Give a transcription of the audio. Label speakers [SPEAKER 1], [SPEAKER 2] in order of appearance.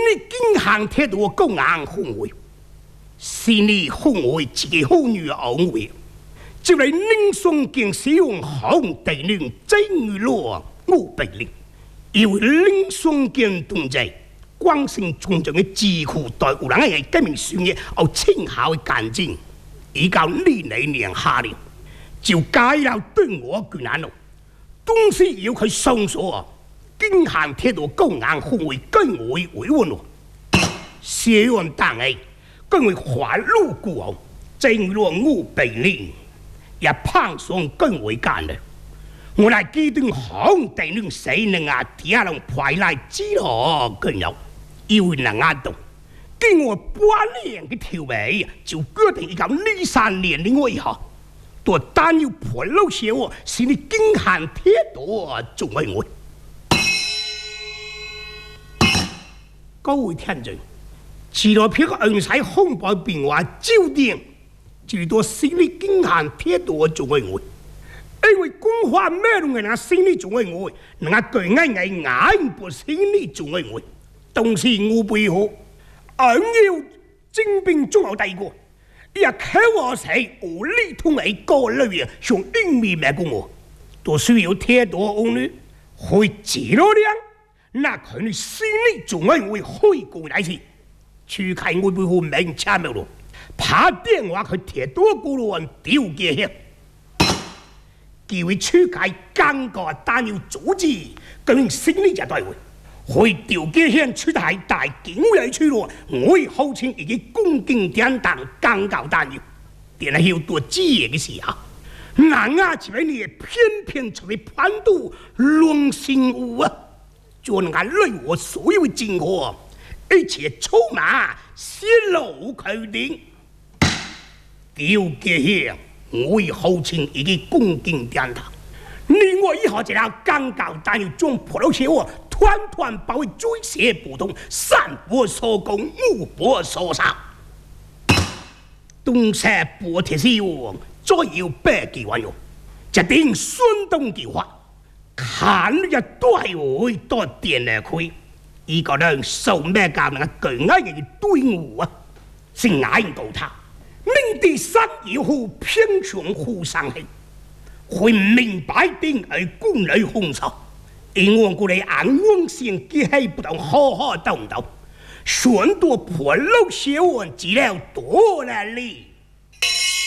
[SPEAKER 1] 你经行铁路公安氛围，心里氛围一个好女儿为，就来宁松经使用红地令真娱乐五百零，因为宁松经同在广西中将的智库对有人嘅革命事业有称效嘅干净，依靠2002年下令就解了对我困难咯，东西要去上诉，经行铁路公安氛围更为维稳咯。写完档案，更为法律顾问，正落500也胖松更为干了。我来基定红地令谁能啊？第二人派来之后更有，因为人啊懂，经我8年的调尾，就决定一个23年另外以后，多担忧破路些我，是你经行铁路总为我。各位听众。除了别个恩使红包变话酒店，最多心理经行铁道做为我，因为公话咩拢嘅人心理做为我，人家对眼不心理做为我，当时我背后，俺要精兵中后第二个，也开我死无力通为个类上英面咩个我，都需要铁道儿女会知道量，那佢哋心理做为我可以过来去。去看我背后名车没咯？打电话去铁多咕噜丢给去，叫佢出界尴尬担忧阻止，咁心理就对位。去丢给向出大大警卫出咯，我号称已经恭敬典当尴尬担忧，点系要多知嘢嘅时候，硬这边你偏偏出嚟叛徒乱心物啊，就能够累我所有经过。一切出马泄露佢哋，丢嘅向我号稱已經恭敬點頭。另外以後就有更教但要將普羅社會團團包圍追寫不動，散播所攻，無波所殺。東西波鐵絲王再要百幾萬用，就定孫東計劃，看一對會多點嚟佢。一個人受咩教人巨矮嘅隊伍啊，是矮到他，明地山以後偏向互相氣，會明白定係官女兇手，因為佢哋眼光線機係不當好好動到，選到破路小案資料多啦哩。